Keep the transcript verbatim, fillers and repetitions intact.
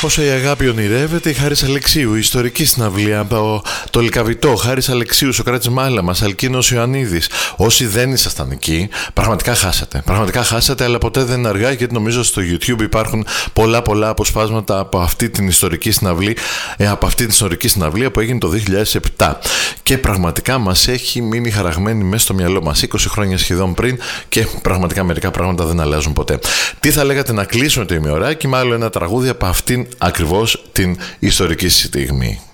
Όσο η αγάπη ονειρεύεται, η Χάρης Αλεξίου, η ιστορική συναυλία, το, το Λυκαβητό, Χάρης Αλεξίου, Σοκράτης Μάλαμας, Αλκίνος Ιωαννίδης. Όσοι δεν ήσασταν εκεί, πραγματικά χάσατε. Πραγματικά χάσατε, αλλά ποτέ δεν είναι αργά, γιατί νομίζω στο YouTube υπάρχουν πολλά πολλά αποσπάσματα από αυτή την ιστορική συναυλία, ε, από αυτή την ιστορική συναυλία που έγινε το δύο χιλιάδες επτά. Και πραγματικά μας έχει μείνει χαραγμένη μέσα στο μυαλό μας είκοσι χρόνια σχεδόν πριν, και πραγματικά μερικά πράγματα δεν αλλάζουν ποτέ. Τι θα λέγατε να κλείσουμε το ημιωράκι με άλλο ένα τραγούδι από αυτήν ακριβώς την ιστορική στιγμή?